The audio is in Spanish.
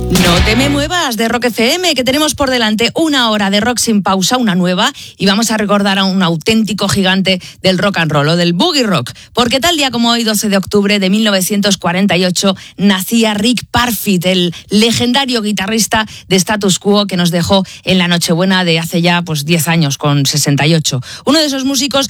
No te me muevas de Rock FM, que tenemos por delante una hora de rock sin pausa, una nueva, y vamos a recordar a un auténtico gigante del rock and roll, o del boogie rock, porque tal día como hoy, 12 de octubre de 1948, nacía Rick Parfitt, el legendario guitarrista de Status Quo que nos dejó en la Nochebuena de hace ya 10 años, con 68. Uno de esos músicos